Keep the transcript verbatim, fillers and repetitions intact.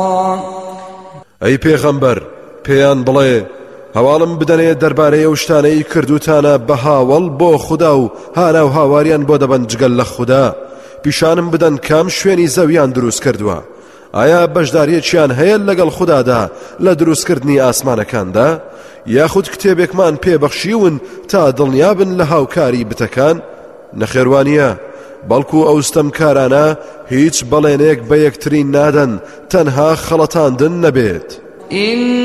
ئەی پێغەمبەر پێیان بڵێ هەواڵم بدەنێ دەربارەی ئەو شتانەی کردوتانە بە هاوڵ بۆ خوددا و هانا و هاواریان بۆ دەبەن جگەل لە خوددا پیشانم بدەن کام شوێنی زەویان دروست کردووە ئایا بەشداریەکیان هەیە لەگەڵ خوددادا لە دروستکردنی ئاسمانەکاندا یاخود کتێبێکمان پێبەخشیون تا دڵنیابن لە هاوکاری بتەکان نەخێوانیە بەڵکو ئەو ستەمکارانە هیچ بەڵێنێک بە یەکتری نادەن تەنها خەڵەتاندن نەبێت.